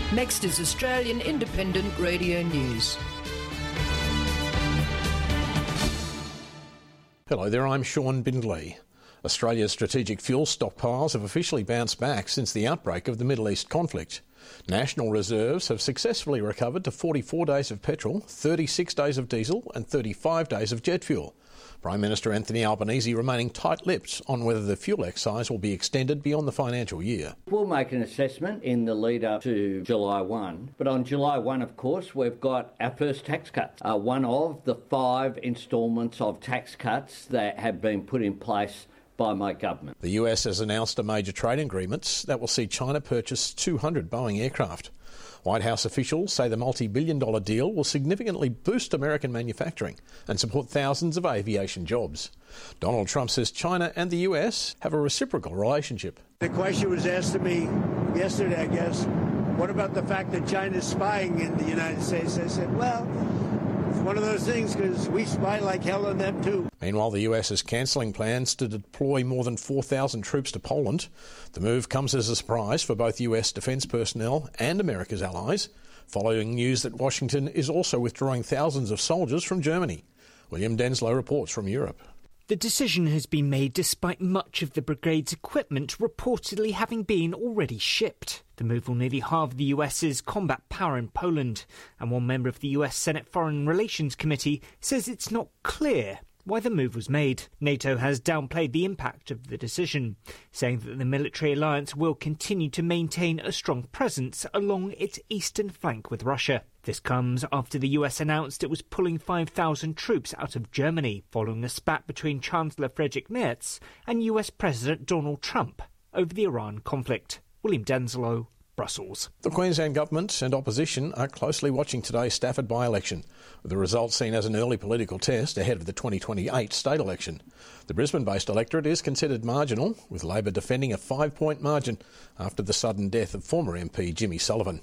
Next is Australian Independent Radio News. Hello there, I'm Sean Bindley. Australia's strategic fuel stockpiles have officially bounced back since the outbreak of the Middle East conflict. National reserves have successfully recovered to 44 days of petrol, 36 days of diesel and 35 days of jet fuel. Prime Minister Anthony Albanese remaining tight-lipped on whether the fuel excise will be extended beyond the financial year. We'll make an assessment in the lead-up to July 1. But on July 1, of course, we've got our first tax cuts. One of the 5 instalments of tax cuts that have been put in place by my government. The US has announced a major trade agreement that will see China purchase 200 Boeing aircraft. White House officials say the multi-billion-dollar deal will significantly boost American manufacturing and support thousands of aviation jobs. Donald Trump says China and the US have a reciprocal relationship. The question was asked to me yesterday, I guess, what about the fact that China's spying in the United States? I said, well, it's one of those things because we spy like hell on them too. Meanwhile, the US is cancelling plans to deploy more than 4,000 troops to Poland. The move comes as a surprise for both US defence personnel and America's allies, following news that Washington is also withdrawing thousands of soldiers from Germany. William Denslow reports from Europe. The decision has been made despite much of the brigade's equipment reportedly having been already shipped. The move will nearly halve the US's combat power in Poland, and one member of the US Senate Foreign Relations Committee says it's not clear why the move was made. NATO has downplayed the impact of the decision, saying that the military alliance will continue to maintain a strong presence along its eastern flank with Russia. This comes after the US announced it was pulling 5,000 troops out of Germany, following a spat between Chancellor Friedrich Merz and US President Donald Trump over the Iran conflict. William Denslow, Brussels. The Queensland Government and opposition are closely watching today's Stafford by-election, with the results seen as an early political test ahead of the 2028 state election. The Brisbane-based electorate is considered marginal, with Labor defending a 5-point margin after the sudden death of former MP Jimmy Sullivan.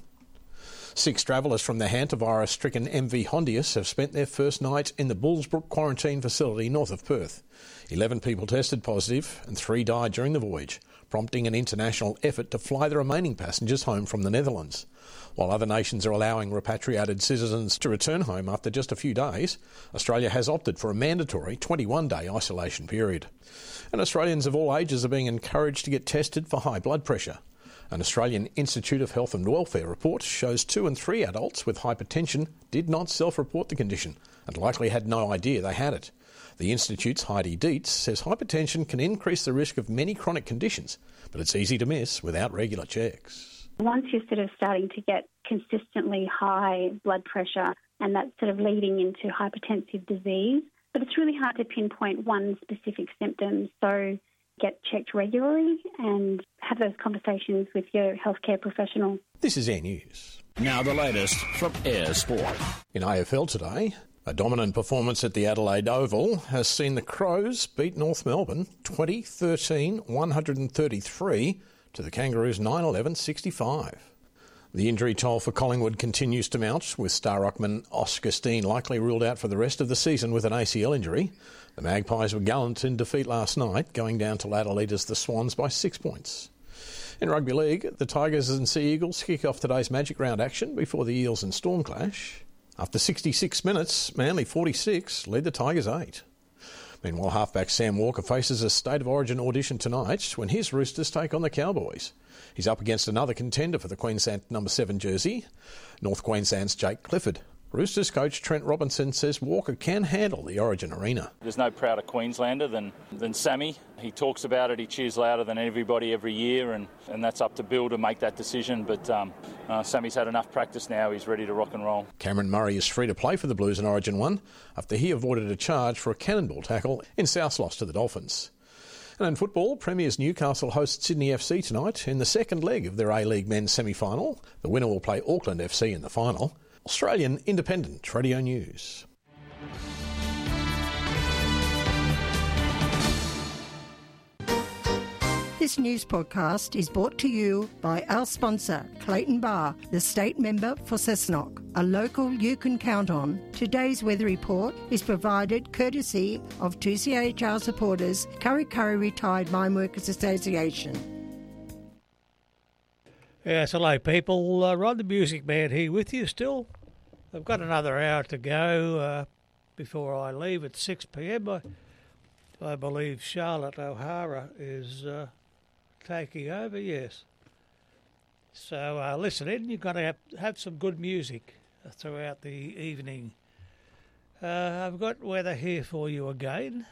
6 travellers from the hantavirus-stricken MV Hondius have spent their first night in the Bullsbrook quarantine facility north of Perth. 11 people tested positive and 3 died during the voyage, prompting an international effort to fly the remaining passengers home from the Netherlands. While other nations are allowing repatriated citizens to return home after just a few days, Australia has opted for a mandatory 21-day isolation period. And Australians of all ages are being encouraged to get tested for high blood pressure. An Australian Institute of Health and Welfare report shows 2 and 3 adults with hypertension did not self-report the condition and likely had no idea they had it. The Institute's Heidi Dietz says hypertension can increase the risk of many chronic conditions, but it's easy to miss without regular checks. Once you're sort of starting to get consistently high blood pressure, and that's sort of leading into hypertensive disease, but it's really hard to pinpoint one specific symptom. So get checked regularly and have those conversations with your healthcare professional. This is Air News. Now the latest from Air Sport. In AFL today, a dominant performance at the Adelaide Oval has seen the Crows beat North Melbourne 20-13-133 to the Kangaroos 9-11-65. The injury toll for Collingwood continues to mount, with star ruckman Oscar Steen likely ruled out for the rest of the season with an ACL injury. The Magpies were gallant in defeat last night, going down to ladder leaders the Swans by 6 points. In rugby league, the Tigers and Sea Eagles kick off today's Magic Round action before the Eels and Storm clash. After 66 minutes, Manly 46 lead the Tigers 8. Meanwhile, halfback Sam Walker faces a State of Origin audition tonight when his Roosters take on the Cowboys. He's up against another contender for the Queensland number 7 jersey, North Queensland's Jake Clifford. Roosters coach Trent Robinson says Walker can handle the Origin arena. There's no prouder Queenslander than Sammy. He talks about it, he cheers louder than everybody every year, and that's up to Bill to make that decision. But Sammy's had enough practice now, he's ready to rock and roll. Cameron Murray is free to play for the Blues in Origin 1 after he avoided a charge for a cannonball tackle in South's loss to the Dolphins. And in football, Premiers Newcastle host Sydney FC tonight in the second leg of their A-League men's semi-final. The winner will play Auckland FC in the final. Australian Independent Radio News. This news podcast is brought to you by our sponsor, Clayton Bar, the state member for Cessnock, a local you can count on. Today's weather report is provided courtesy of 2CHR supporters, Kurri Kurri Retired Mine Workers Association. Yes, hello people. Rod the Music Man here with you still. I've got another hour to go before I leave at 6 p.m. I believe Charlotte O'Hara is taking over, yes. So listen in, you've got to have some good music throughout the evening. I've got weather here for you again.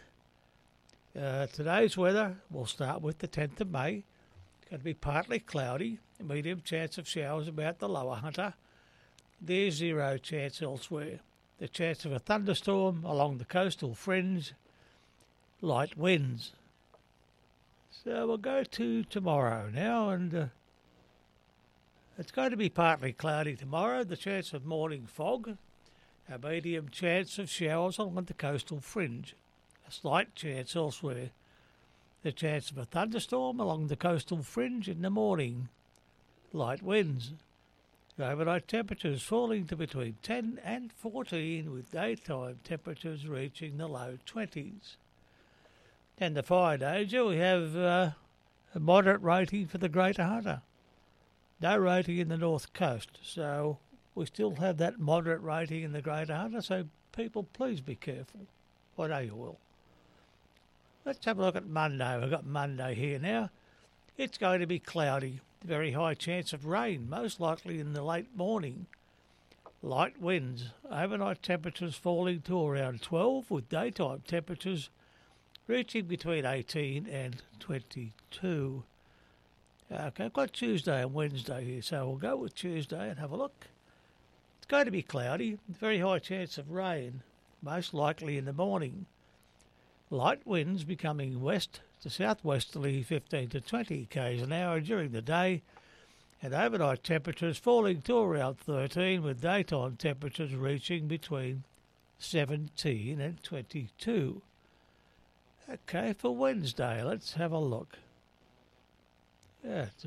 Today's weather, we'll start with the 10th of May. It's going to be partly cloudy, a medium chance of showers about the lower Hunter. There's 0 chance elsewhere. The chance of a thunderstorm along the coastal fringe, light winds. So we'll go to tomorrow now, and it's going to be partly cloudy tomorrow, the chance of morning fog, a medium chance of showers along the coastal fringe, a slight chance elsewhere. The chance of a thunderstorm along the coastal fringe in the morning. Light winds. Overnight temperatures falling to between 10 and 14, with daytime temperatures reaching the low 20s. And the fire danger, we have a moderate rating for the Greater Hunter. No rating in the North Coast, so we still have that moderate rating in the Greater Hunter, so people, please be careful. I know you will. Let's have a look at Monday. We've got Monday here now. It's going to be cloudy. Very high chance of rain, most likely in the late morning. Light winds. Overnight temperatures falling to around 12, with daytime temperatures reaching between 18 and 22. Okay, I've got Tuesday and Wednesday here, so we'll go with Tuesday and have a look. It's going to be cloudy. Very high chance of rain, most likely in the morning. Light winds becoming west to southwesterly 15 to 20 k's an hour during the day, and overnight temperatures falling to around 13, with daytime temperatures reaching between 17 and 22. Okay, for Wednesday, let's have a look. Yeah, it's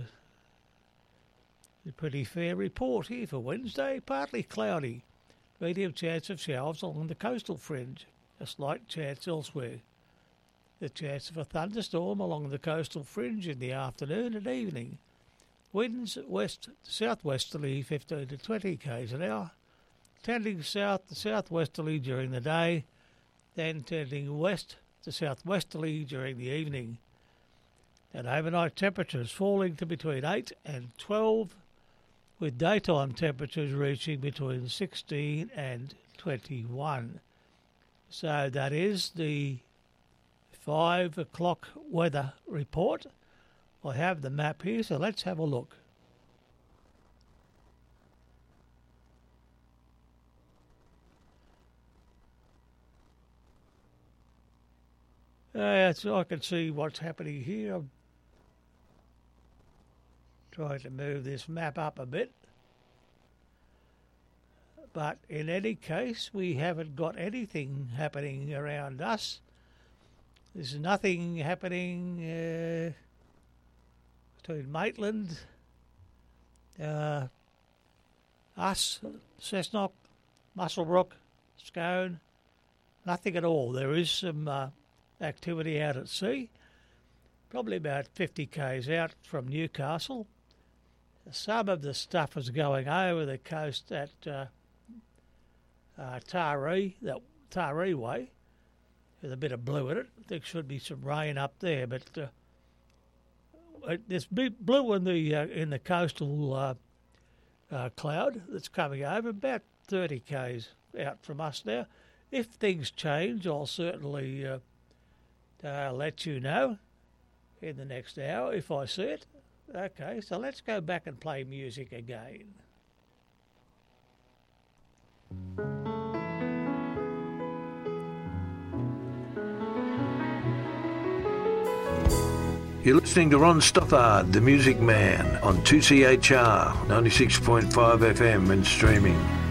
a pretty fair report here for Wednesday. Partly cloudy, medium chance of showers along the coastal fringe, a slight chance elsewhere. The chance of a thunderstorm along the coastal fringe in the afternoon and evening. Winds west to southwesterly 15 to 20 k's an hour, tending south to southwesterly during the day, then tending west to southwesterly during the evening. And overnight temperatures falling to between 8 and 12, with daytime temperatures reaching between 16 and 21. So that is the 5 o'clock weather report. I have the map here, so let's have a look. So I can see what's happening here. I'm trying to move this map up a bit. But in any case, we haven't got anything happening around us. There's nothing happening between Maitland, us, Cessnock, Muswellbrook, Scone. Nothing at all. There is some activity out at sea, probably about 50 k's out from Newcastle. Some of the stuff is going over the coast at Taree, that Taree way, with a bit of blue in it. I think should be some rain up there, but there's blue in the coastal cloud that's coming over, about 30 k's out from us now. If things change, I'll certainly let you know in the next hour if I see it. Okay, so let's go back and play music again. You're listening to Ron Stothard, the Music Man, on 2CHR 96.5 FM and streaming.